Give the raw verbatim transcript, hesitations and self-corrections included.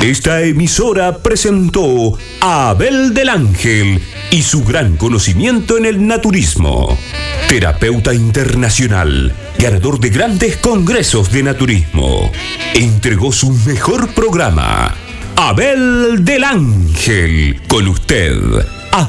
Esta emisora presentó a Abel del Ángel y su gran conocimiento en el naturismo. Terapeuta internacional, ganador de grandes congresos de naturismo. Entregó su mejor programa. Abel del Ángel, con usted,